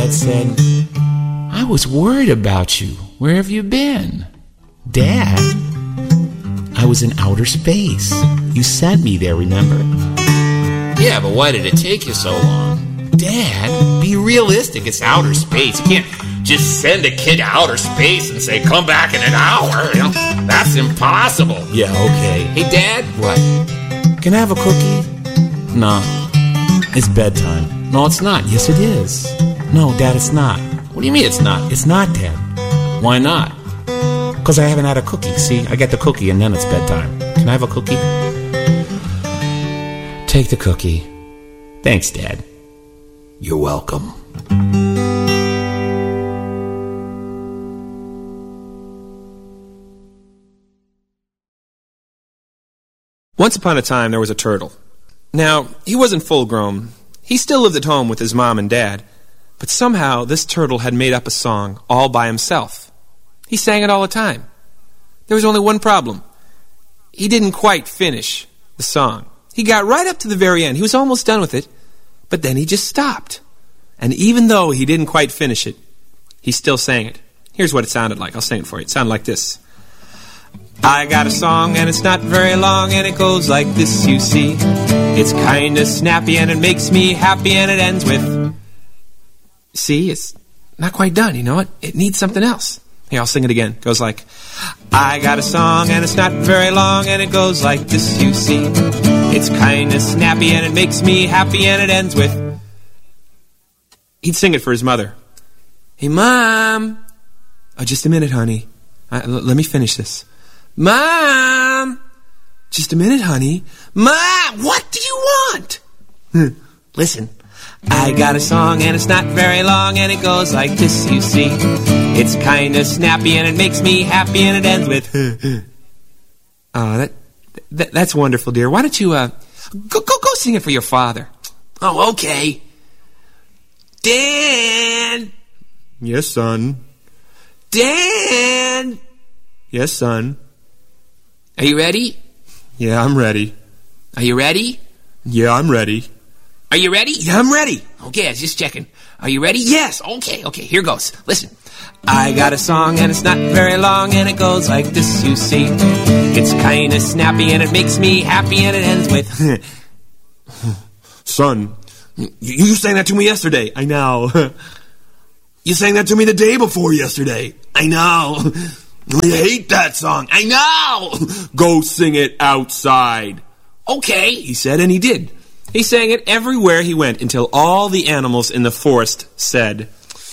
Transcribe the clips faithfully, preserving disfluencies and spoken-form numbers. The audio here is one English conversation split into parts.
Dad said, I was worried about you. Where have you been? Dad, I was in outer space. You sent me there, remember? Yeah, but why did it take you so long? Dad, be realistic. It's outer space. You can't just send a kid to outer space and say, come back in an hour. You know, that's impossible. Yeah, okay. Hey, Dad? What? Can I have a cookie? No. It's bedtime. No, it's not. Yes, it is. No, Dad, it's not. What do you mean it's not? It's not, Dad. Why not? Because I haven't had a cookie. See, I get the cookie and then it's bedtime. Can I have a cookie? Take the cookie. Thanks, Dad. You're welcome. Once upon a time, there was a turtle. Now, he wasn't full grown. He still lived at home with his mom and dad. But somehow, this turtle had made up a song all by himself. He sang it all the time. There was only one problem. He didn't quite finish the song. He got right up to the very end. He was almost done with it. But then he just stopped. And even though he didn't quite finish it, he still sang it. Here's what it sounded like. I'll sing it for you. It sounded like this. I got a song and it's not very long and it goes like this, you see. It's kinda snappy and it makes me happy and it ends with... See, it's not quite done, you know what? It needs something else. Here, I'll sing it again. It goes like... I got a song and it's not very long and it goes like this, you see. It's kinda snappy and it makes me happy and it ends with... He'd sing it for his mother. Hey, Mom! Oh, just a minute, honey. Uh, l- let me finish this. Mom! Just a minute, honey. Mom! What do you want? Listen. I got a song and it's not very long and it goes like this, you see. It's kinda snappy and it makes me happy and it ends with... Oh, that, that that's wonderful, dear. Why don't you, uh... Go, go, go sing it for your father. Oh, okay. Dan! Yes, son. Dan! Yes, son. Are you ready? Yeah, I'm ready. Are you ready? Yeah, I'm ready. Are you ready? Yeah, I'm ready. Okay, I was just checking. Are you ready? Yes. Okay, okay, here goes. Listen. I got a song and it's not very long and it goes like this, you see. It's kind of snappy and it makes me happy and it ends with... Son, you, you sang that to me yesterday. I know. You sang that to me the day before yesterday. I know. I hate that song. I know. Go sing it outside. Okay, he said, and he did. He sang it everywhere he went until all the animals in the forest said,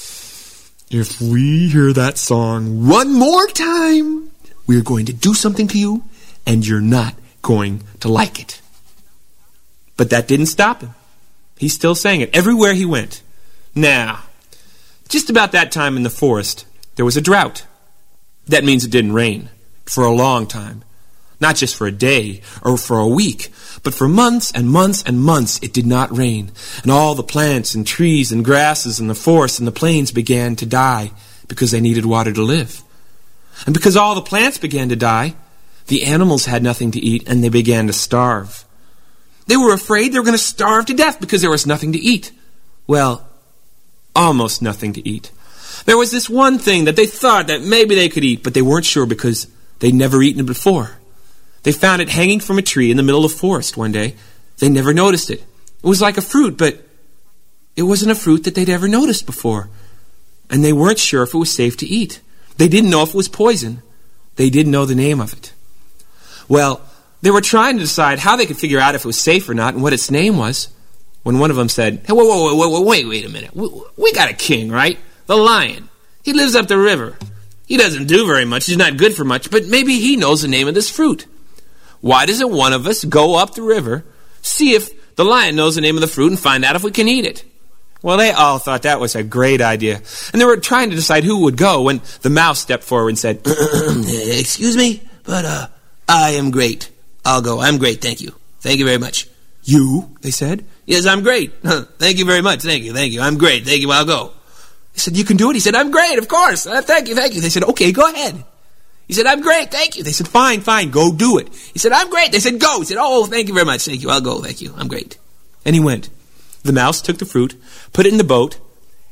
if we hear that song one more time, we're going to do something to you, and you're not going to like it. But that didn't stop him. He still sang it everywhere he went. Now, just about that time in the forest, there was a drought. That means it didn't rain for a long time. Not just for a day or for a week, but for months and months and months it did not rain. And all the plants and trees and grasses and the forests and the plains began to die because they needed water to live. And because all the plants began to die, the animals had nothing to eat and they began to starve. They were afraid they were going to starve to death because there was nothing to eat. Well, almost nothing to eat. There was this one thing that they thought that maybe they could eat, but they weren't sure because they'd never eaten it before. They found it hanging from a tree in the middle of the forest one day. They never noticed it. It was like a fruit, but it wasn't a fruit that they'd ever noticed before. And they weren't sure if it was safe to eat. They didn't know if it was poison. They didn't know the name of it. Well, they were trying to decide how they could figure out if it was safe or not and what its name was, when one of them said, hey, whoa, whoa, whoa, whoa, wait, wait a minute. We, we got a king, right? The lion. He lives up the river. He doesn't do very much. He's not good for much, but maybe he knows the name of this fruit. Why doesn't one of us go up the river, see if the lion knows the name of the fruit, and find out if we can eat it? Well, they all thought that was a great idea. And they were trying to decide who would go when the mouse stepped forward and said, excuse me, but uh, I am great. I'll go. I'm great, thank you. Thank you very much. You? They said. Yes, I'm great. Thank you very much. Thank you, thank you. I'm great. Thank you. I'll go. They said, you can do it? He said, I'm great, of course. Uh, thank you, thank you. They said, okay, go ahead. He said, I'm great, thank you. They said, fine, fine, go do it. He said, I'm great. They said, go. He said, oh, thank you very much. Thank you. I'll go. Thank you. I'm great. And he went. The mouse took the fruit, put it in the boat,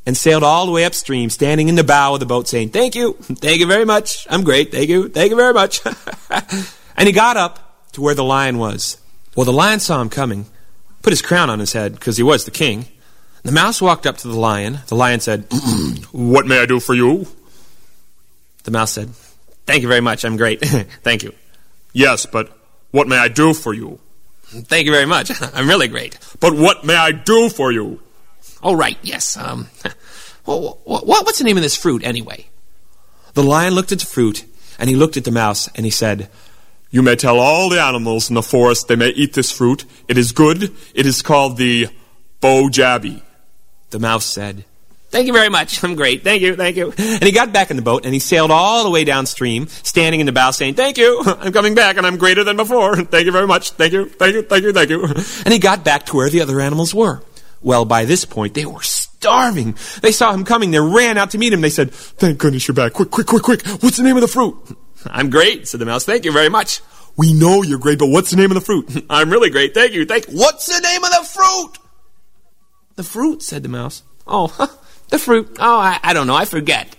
and sailed all the way upstream, standing in the bow of the boat saying, "Thank you, thank you very much, I'm great, thank you, thank you very much." And he got up to where the lion was. Well, the lion saw him coming, put his crown on his head, because he was the king. The mouse walked up to the lion. The lion said, "What may I do for you?" The mouse said, "Thank you very much, I'm great, thank you." "Yes, but what may I do for you?" "Thank you very much, I'm really great." "But what may I do for you?" "Oh, right, yes. Um, well, what, what's the name of this fruit, anyway?" The lion looked at the fruit, and he looked at the mouse, and he said, "You may tell all the animals in the forest they may eat this fruit. It is good. It is called the Bo-Jabby." The mouse said, "Thank you very much. I'm great. Thank you, thank you." And he got back in the boat, and he sailed all the way downstream, standing in the bow, saying, "Thank you. I'm coming back, and I'm greater than before. Thank you very much. Thank you, thank you, thank you, thank you." And he got back to where the other animals were. Well, by this point, they were starving. They saw him coming. They ran out to meet him. They said, "Thank goodness you're back. Quick, quick, quick, quick. What's the name of the fruit?" "I'm great," said the mouse. "Thank you very much." "We know you're great, but what's the name of the fruit?" "I'm really great. Thank you. Thank you." "What's the name of the fruit?" "The fruit," said the mouse. "Oh, the fruit. Oh, I, I don't know. I forget."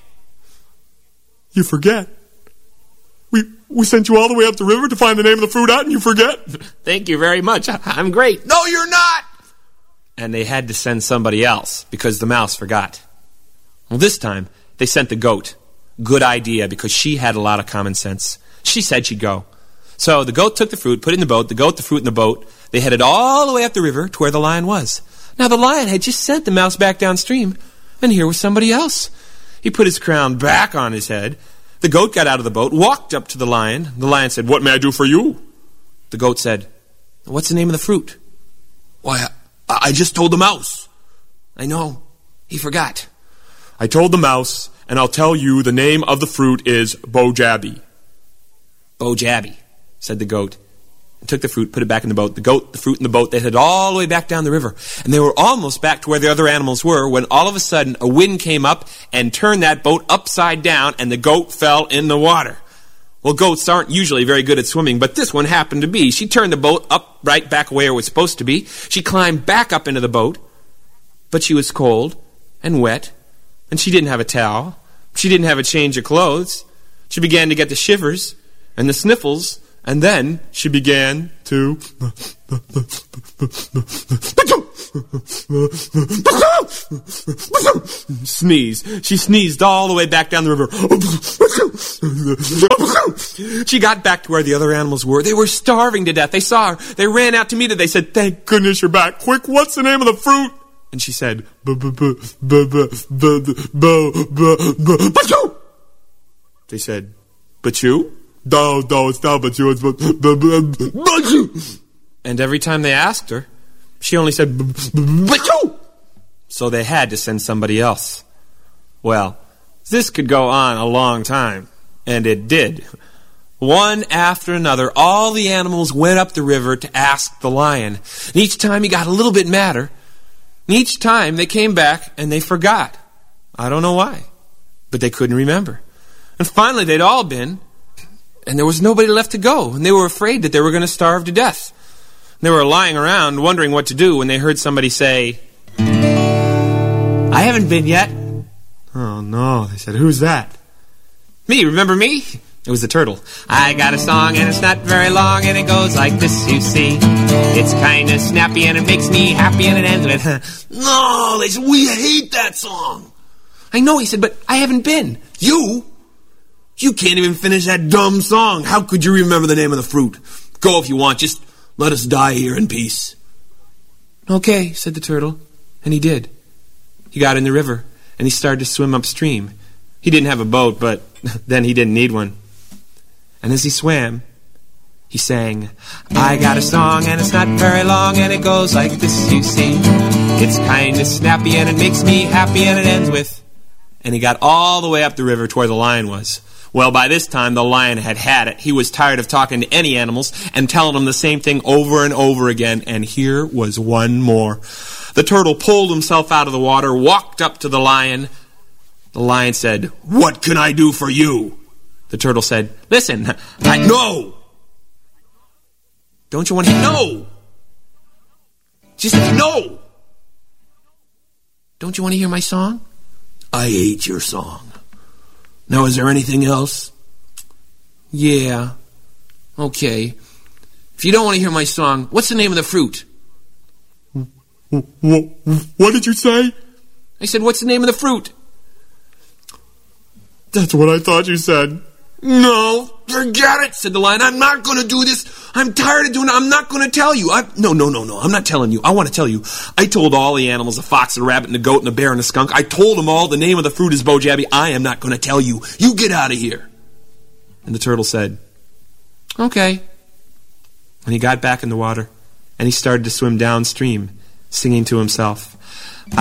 "You forget? We we sent you all the way up the river to find the name of the fruit out, and you forget?" "Thank you very much. I'm great." "No, you're not." And they had to send somebody else because the mouse forgot. Well, this time, they sent the goat. Good idea, because she had a lot of common sense. She said she'd go. So the goat took the fruit, put it in the boat, the goat, the fruit in the boat. They headed all the way up the river to where the lion was. Now, the lion had just sent the mouse back downstream, and here was somebody else. He put his crown back on his head. The goat got out of the boat, walked up to the lion. The lion said, "What may I do for you?" The goat said, "What's the name of the fruit?" "Why, I, I just told the mouse." "I know. He forgot." "I told the mouse, and I'll tell you the name of the fruit is Bo-Jabby." "Bo-Jabby," said the goat, and took the fruit, put it back in the boat. The goat, the fruit, and the boat, they headed all the way back down the river. And they were almost back to where the other animals were when all of a sudden a wind came up and turned that boat upside down, and the goat fell in the water. Well, goats aren't usually very good at swimming, but this one happened to be. She turned the boat up right back where it was supposed to be. She climbed back up into the boat, but she was cold and wet, and she didn't have a towel. She didn't have a change of clothes. She began to get the shivers and the sniffles, and then she began to sneeze. She sneezed all the way back down the river. She got back to where the other animals were. They were starving to death. They saw her. They ran out to meet her. They said, "Thank goodness you're back. Quick, what's the name of the fruit?" And she said, "Ba-choo." They said, "Ba-choo?" "No, no, it's not but you, it's but, but, but, but you." And every time they asked her, she only said, "But you." So they had to send somebody else. Well, this could go on a long time, and it did. One after another, all the animals went up the river to ask the lion. And each time he got a little bit madder. And each time they came back and they forgot. I don't know why, but they couldn't remember. And finally they'd all been, and there was nobody left to go, and they were afraid that they were going to starve to death. They were lying around wondering what to do when they heard somebody say, "I haven't been yet." "Oh no," they said. "Who's that?" "Me, remember me?" It was the turtle. "I got a song and it's not very long and it goes like this, you see. It's kind of snappy and it makes me happy and it ends with, no, they said, we hate that song." "I know," he said, "but I haven't been." "You? You can't even finish that dumb song. How could you remember the name of the fruit? Go if you want, just let us die here in peace." "Okay," said the turtle, and he did. He got in the river, and he started to swim upstream. He didn't have a boat, but then he didn't need one. And as he swam, he sang, "I got a song and it's not very long and it goes like this, you see. It's kind of snappy and it makes me happy and it ends with..." And he got all the way up the river to where the lion was. Well, by this time, the lion had had it. He was tired of talking to any animals and telling them the same thing over and over again, and here was one more. The turtle pulled himself out of the water, walked up to the lion. The lion said, "What can I do for you?" The turtle said, "Listen, I know." "Don't you want to hear? No. Just no. Don't you want to hear my song?" I hate your song. Now, is there anything else? Yeah. Okay. If you don't want to hear my song, what's the name of the fruit? What did you say? I said, what's the name of the fruit? That's what I thought you said. No, forget it, said the lion. I'm not going to do this. I'm tired of doing it. I'm not going to tell you. I, no, no, no, no. I'm not telling you. I want to tell you. I told all the animals, the fox, the rabbit, and the goat, and the bear, and the skunk. I told them all the name of the fruit is Bo Jabby. I am not going to tell you. You get out of here. And the turtle said, okay. And he got back in the water, and he started to swim downstream, singing to himself.